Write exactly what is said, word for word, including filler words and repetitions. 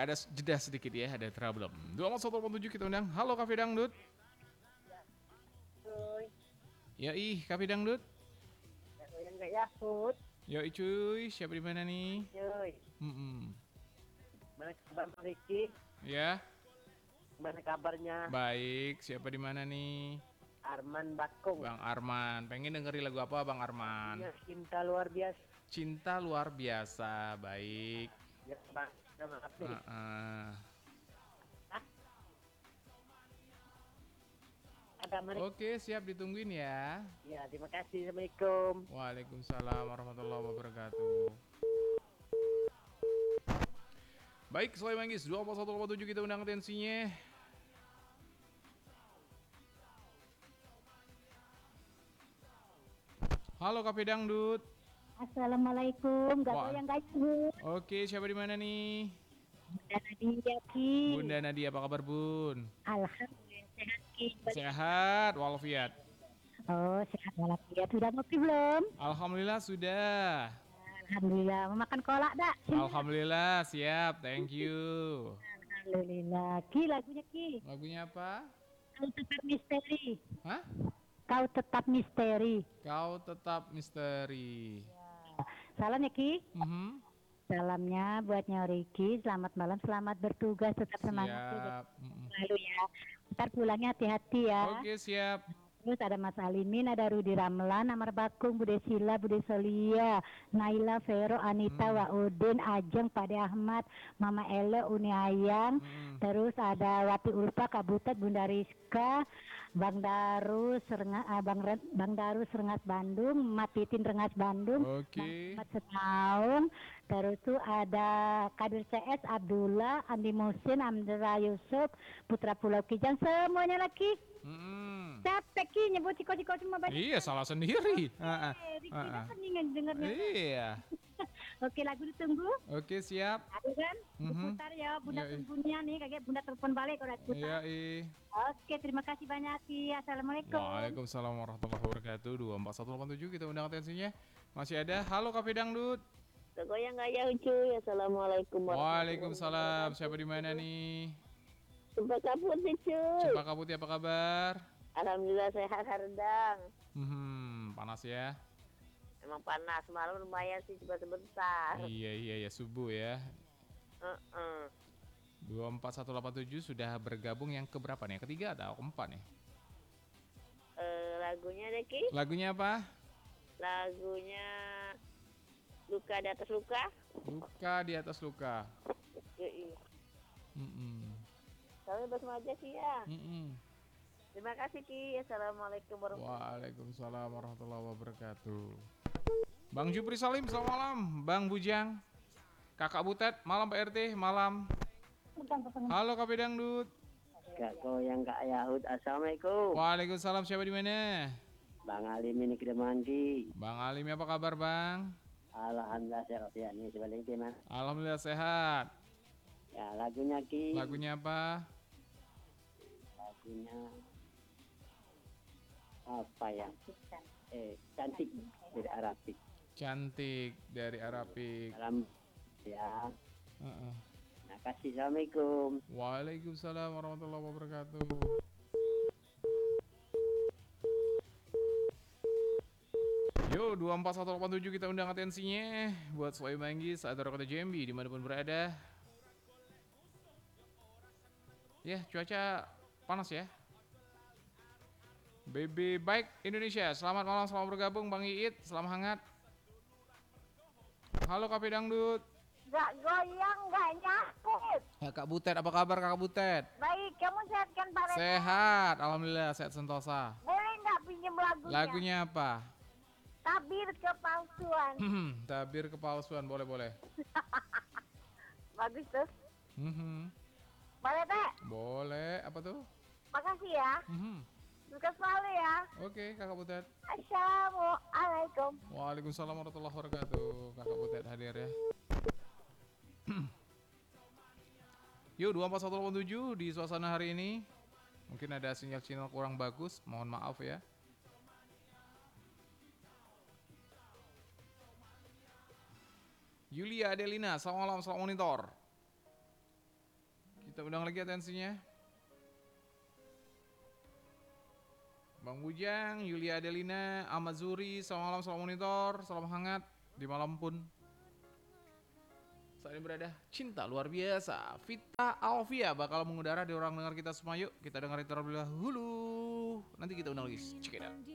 ada jeda sedikit ya, ada problem. dua empat satu delapan tujuh kita undang. Halo Kafe Dangdut. Cuy, Ya ih, Kafe Dangdut. yang gak Yahut, Yo cuy, siapa di mana nih? cuy. Hmm, Mana kabar Pak Riki? ya, Mana kabarnya baik. Siapa di mana nih? Arman Bakung? Bang Arman. Pengen dengerin lagu apa Bang Arman? Ya, cinta luar biasa. Cinta luar biasa, baik. Ya, Bang. Ya, maaf nih. Uh-uh. Ada Mari. Oke, siap ditungguin ya. Ya, terima kasih. Assalamualaikum. Waalaikumsalam warahmatullahi wabarakatuh. Baik, selain Manggis dua empat satu delapan tujuh kita undang atensinya. Halo Kafe Dangdut. Assalamualaikum, gak Wah. tahu yang gayung. Oke, siapa di mana nih? Bunda Nadia Ki. Bunda Nadia, apa kabar Bun? Alhamdulillah sehat Ki. Sehat walafiat. Oh sehat walafiat. Sudah ngopi belum? Alhamdulillah sudah. Alhamdulillah. Mau makan kolak dak? Alhamdulillah siap, thank you. Alhamdulillah. Ki lagunya Ki. Lagunya apa? Kau tetap misteri. Hah? Kau tetap misteri. Kau tetap misteri. Salam ya Ki. Mhm. Salamnya buat Nyoriki. Selamat malam, selamat bertugas, tetap semangat Siap. Mhm. selalu ya. Ntar pulangnya hati-hati ya. Oke siap. Terus ada Mas Alimin, ada Rudi Ramlan, Amar Bakung, Bude Sila, Bude Solia, Naila, Vero, Anita, Hmm. Waudin, Ajeng, Pade Ahmad, Mama Elo, Uni Ayang. Hmm. Terus ada Wati Ulfa, Kabutet, Bunda Rizka, Bang Darus, Renga- ah, Bang, Ren- Bang Darus Rengas Bandung, Mat Titin Rengas Bandung, Oke. Mat Senaung. Terus tuh ada Kadir C S, Abdullah, Andi Musin, Amdra Yusuf, Putra Pulau Kijang, semuanya lagi. Hmm. Capek Ki nyebut Ciko-Ciko cuma banyak. Iya salah sendiri. Ah, ah. Eh, Riki Ah, ah. kan nih dengernya. Iya. Oke, lagu ditunggu. Oke siap. Aku kan Mhm. putar ya Bunda Iya, iya. tunggunya nih kayak Bunda telepon balik kalau Iya putar. ih. Oke, terima kasih banyak Ki. Assalamualaikum. Waalaikumsalam warahmatullahi wabarakatuh. dua empat satu delapan tujuh kita undang atensinya. Masih ada. Halo Kafe Dangdut. Goyang gak ya cuy. Assalamualaikum Waalaikumsalam. Siapa di mana nih? Sumpah kaput nih cuy. Cempaka Putih apa kabar? Alhamdulillah sehat Hardang. Hmm, panas ya. Emang panas malam lumayan sih cuma sebentar. Iya iya ya subuh ya. Uh-uh. dua empat satu delapan tujuh sudah bergabung yang keberapa nih? Ketiga atau keempat nih? Eh, lagunya deh Ki. Lagunya apa? Lagunya Luka di atas luka. Luka di atas luka. Yoi. Mm-mm. Kami bersama aja sih ya. Mm-mm. Terima kasih Ki. Assalamualaikum warahmatullahi Waalaikumsalam warahmatullahi wabarakatuh. Bang Jupri Salim, selamat malam. Bang Bujang, Kakak Butet, malam Pak R T, malam. Halo Kafe Dangdut. Gak goyang gak Yahud. Assalamualaikum. Waalaikumsalam, siapa di mana? Bang Alim ini Kedemanggi. Bang Alim, apa kabar Bang? Alhamdulillah sehat ya nih sebaliknya mas. Alhamdulillah sehat. Ya lagunya Ki. Lagunya apa? Lagunya apa ya? Eh cantik dari Arabik. Cantik dari Arabik. Salam ya. Uh-uh. Terima kasih. Assalamualaikum. Waalaikumsalam warahmatullahi wabarakatuh. Yo, dua empat satu delapan tujuh kita undang atensinya buat Soe Manggis atau Kota Jambi dimanapun berada. Ya, cuaca panas ya. B B Baik Indonesia, selamat malam, selamat bergabung Bang Iit, selamat hangat. Halo Kafe Dangdut. Gak goyang, gak nyakut. Kak Butet, apa kabar Kakak Butet? Baik, kamu sehat kan Pak Rek? Sehat, alhamdulillah sehat sentosa. Boleh nggak pinjam lagunya? Lagunya apa? Tabir kepalsuan. Hmm, tabir kepalsuan, boleh boleh. Bagus tuh. Mhm. Boleh Teh? Boleh, apa tuh? Makasih ya. Mhm. Sukses selalu ya. Oke, Kakak Butet. Assalamualaikum. Waalaikumsalam warahmatullahi wabarakatuh. Kakak Butet hadir ya. Yuk, dua empat satu delapan tujuh di suasana hari ini. Mungkin ada sinyal-sinyal kurang bagus, mohon maaf ya. Yulia Adelina, selamat malam, selamat monitor. Kita undang lagi atensinya. Bang Bujang, Yulia Adelina, Ahmad Zuri, selamat malam, salam monitor, salam hangat di malam pun. Saat ini berada cinta luar biasa. Vita Alvia bakal mengudara di orang dengar kita semua. Yuk kita dengar terlebih dahulu. Nanti kita undang lagi. Check it out.